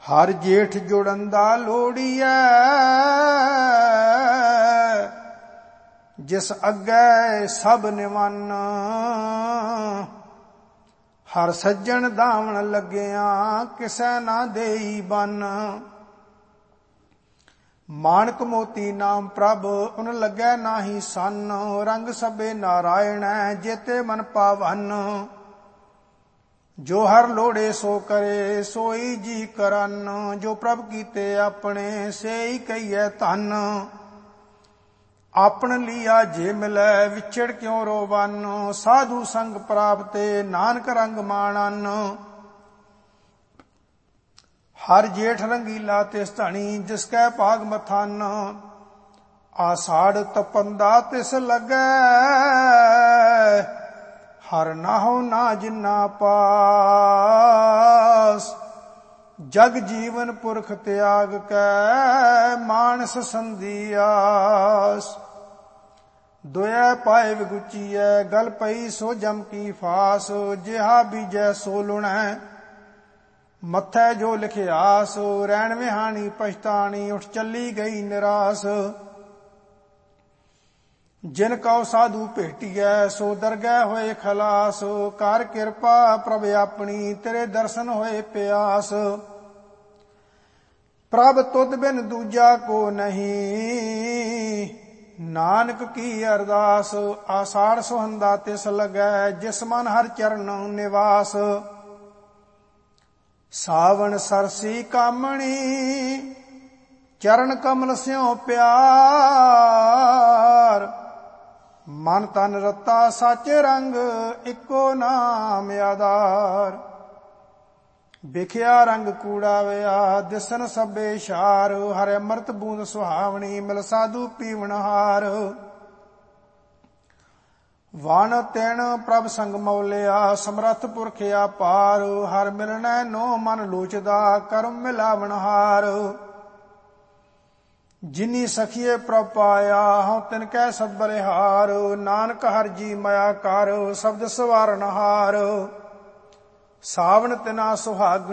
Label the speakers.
Speaker 1: ਹਰ ਜੇਠ ਜੁੜੰਦਾ ਲੋੜੀਐ, ਜਿਸ ਅੱਗੇ ਸਭ ਨਿਵੰਨ। ਹਰ ਸੱਜਣ ਧਾਵਣ ਲੱਗਿਆ, ਕਿਸੈ ਨਾ ਦੇਈ ਬੰਨ। ਮਾਣਕ ਮੋਤੀ ਨਾਮ ਪ੍ਰਭ, ਉਨ ਲੱਗੈ ਨਾਹੀ ਸੰਨ। ਰੰਗ ਸਭੇ ਨਾਰਾਇਣੈ, ਜੇਤੇ ਮਨ ਪਾਵਨ। ਜੋ ਹਰ ਲੋੜੇ ਸੋ ਕਰੇ, ਸੋਈ ਜੀ ਕਰਨ। ਜੋ ਪ੍ਰਭ ਕੀਤੇ ਆਪਣੇ, ਸੇਈ ਕਹੀਐ ਧਨ। ਆਪਨ ਲੀਆ ਜੇ ਮਿਲੈ, ਵਿਛੜ ਕਿਉ ਰੋਵਨ। ਸਾਧੂ ਸੰਗ ਪ੍ਰਾਪਤੇ, ਨਾਨਕ ਰੰਗ ਮਾਣਨ। ਹਰ ਜੇਠ ਰੰਗੀਲਾ ਤਿਸ ਧਣੀ, ਜਿਸ ਕੈ ਭਾਗ ਮਥਨ। ਆਸਾੜ ਤਪੰਦਾ ਤਿਸ ਲੱਗੈ, ਹਰ ਨਾਹੋ ਨਾ ਜਿਨਾ ਪਾਸ। ਜਗ ਜੀਵਨ ਪੁਰਖ ਤਿਆਗ ਕੈ, ਮਾਨਸ ਸੰਧਿਆਸ। ਦੁਇ ਪਾਏ ਵਿਗੁਚੀਐ, ਗਲ ਪਈ ਸੋ ਜਮ ਕੀ ਫਾਸ। ਜਿਹਾ ਬੀਜੈ ਸੋ ਲੁਣੈ, ਮੱਥੈ ਜੋ ਲਿਖਿਆਸ। ਰੈਣ ਵਿਹਾਣੀ ਪਛਤਾਣੀ, ਉੱਠ ਚੱਲੀ ਗਈ ਨਿਰਾਸ। ਜਿਨ ਕਉ ਸਾਧੂ ਭੇਟੀਐ, ਸੋ ਦਰਗਹਿ ਹੋਏ ਖਲਾਸ। ਕਰ ਕਿਰਪਾ ਪ੍ਰਭ ਆਪਣੀ, ਤੇਰੇ ਦਰਸ਼ਨ ਹੋਏ ਪਿਆਸ। ਪ੍ਰਭ ਤੁਧ ਬਿਨ ਦੂਜਾ ਕੋ ਨਹੀਂ, ਨਾਨਕ ਕੀ ਅਰਦਾਸ। ਆਸਾੜ ਸੁਹੰਦਾ ਤਿਸ ਲੱਗੈ, ਜਿਸ ਮਨ ਹਰ ਚਰਨ ਨਿਵਾਸ। ਸਾਵਣ ਸਰਸੀ ਕਾਮਣੀ, ਚਰਨ ਕਮਲ ਸਿਉ ਪਿਆਰ। ਮਨ ਤਨ ਰਤਾ ਸਚ ਰੰਗ, ਇੱਕੋ ਨਾਮ ਆਧਾਰ। ਵਿਖਿਆ ਰੰਗ ਕੂੜਾ ਵਿਆ, ਦਿਸਨ ਸਭੇ ਸ਼ਾਰ। ਹਰਿ ਅੰਮ੍ਰਿਤ ਬੂੰਦ ਸੁਹਾਵਣੀ, ਮਿਲ ਸਾਧੂ ਪੀਵਨ ਹਾਰ। ਵਣ ਤਿਣ ਪ੍ਰਭ ਸੰਗ ਮੌਲਿਆ, ਸਮਰੱਥ ਪੁਰਖ ਅਪਾਰ। ਹਰ ਮਿਲਣੈ ਨੋ ਮਨ ਲੋਚਦਾ, ਕਰਮ ਮਿਲਾਵਣ ਹਾਰ। ਜਿਨੀ ਸਖੀਏ ਪ੍ਰਭ ਪਾਇਆ, ਹਉ ਤਿਨ ਕੈ ਸਦ ਬਲਿਹਾਰ। ਨਾਨਕ ਹਰ ਜੀ ਮਾਇਆ ਕਰ, ਸ਼ਬਦ ਸਵਾਰਨ ਹਾਰ। ਸਾਵਣ ਤਿਨਾ ਸੁਹਾਗ